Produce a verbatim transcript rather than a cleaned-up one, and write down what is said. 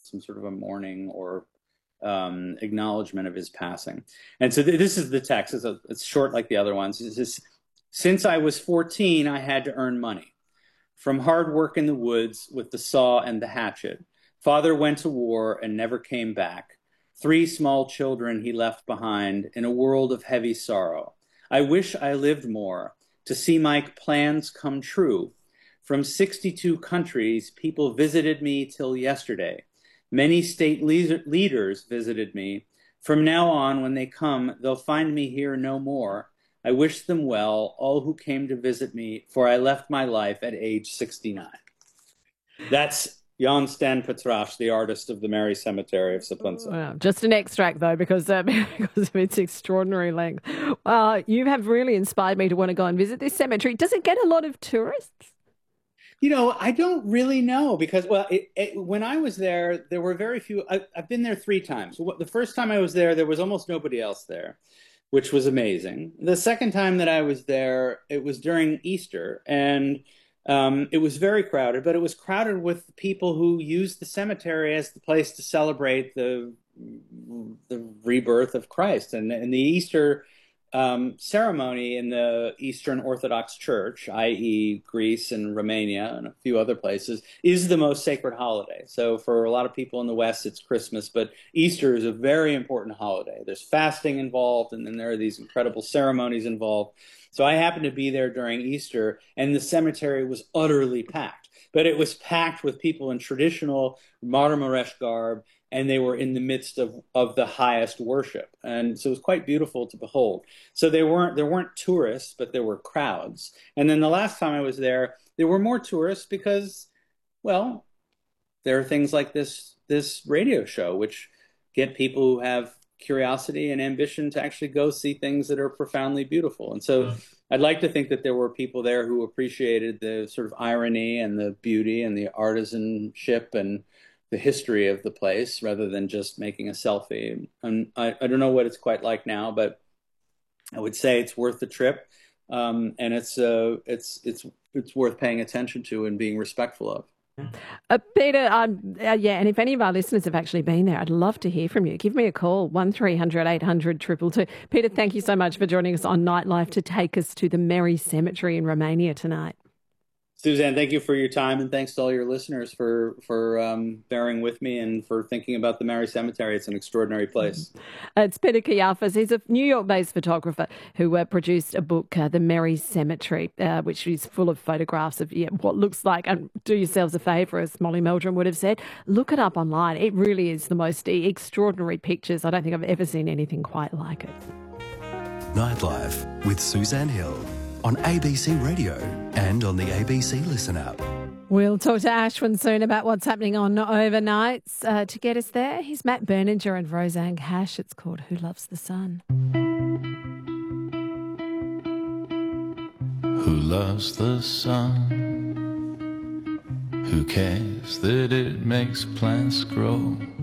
some sort of a mourning or um, acknowledgement of his passing. And so th this is the text. It's, a, it's short like the other ones. It's just, since I was fourteen, I had to earn money. From hard work in the woods with the saw and the hatchet. Father went to war and never came back. Three small children he left behind in a world of heavy sorrow. I wish I lived more to see my plans come true. From sixty-two countries, people visited me till yesterday. Many state le leaders visited me. From now on, when they come, they'll find me here no more. I wish them well, all who came to visit me, for I left my life at age sixty-nine. That's Jan Stan Petrasch, the artist of the Merry Cemetery of Sapunza. Wow. Just an extract, though, because, uh, because of its extraordinary length. Uh, you have really inspired me to want to go and visit this cemetery. Does it get a lot of tourists? You know, I don't really know because, well, it, it, when I was there, there were very few. I, I've been there three times. The first time I was there, there was almost nobody else there, which was amazing. The second time that I was there, it was during Easter, and um, it was very crowded, but it was crowded with people who used the cemetery as the place to celebrate the the rebirth of Christ. And, and the Easter um, ceremony in the Eastern Orthodox Church, that is. Greece and Romania and a few other places, is the most sacred holiday. So for a lot of people in the West, it's Christmas, but Easter is a very important holiday. There's fasting involved, and then there are these incredible ceremonies involved. So I happened to be there during Easter, and the cemetery was utterly packed. But it was packed with people in traditional Marmaresh garb, and they were in the midst of, of the highest worship. And so it was quite beautiful to behold. So they weren't, there weren't tourists, but there were crowds. And then the last time I was there, there were more tourists because, well, there are things like this, this radio show, which get people who have curiosity and ambition to actually go see things that are profoundly beautiful. And so I'd like to think that there were people there who appreciated the sort of irony and the beauty and the artisanship and the history of the place rather than just making a selfie. And I, I don't know what it's quite like now, but I would say it's worth the trip. Um, and it's, uh, it's, it's, it's worth paying attention to and being respectful of. Uh, Peter, um, uh, yeah, and if any of our listeners have actually been there, I'd love to hear from you. Give me a call, one three hundred eight hundred two two two. Peter, thank you so much for joining us on Nightlife to take us to the Merry Cemetery in Romania tonight. Suzanne, thank you for your time, and thanks to all your listeners for for um, bearing with me and for thinking about the Merry Cemetery. It's an extraordinary place. Uh, it's Peter Kayafas. He's a New York-based photographer who uh, produced a book, uh, The Merry Cemetery, uh, which is full of photographs of yeah, what looks like, and do yourselves a favour, as Molly Meldrum would have said, look it up online. It really is the most extraordinary pictures. I don't think I've ever seen anything quite like it. Nightlife with Suzanne Hill on A B C Radio and on the A B C Listen app. We'll talk to Ashwin soon about what's happening on overnights. Uh, to get us there, here's Matt Berninger and Roseanne Cash. It's called Who Loves the Sun? Who loves the sun? Who cares that it makes plants grow?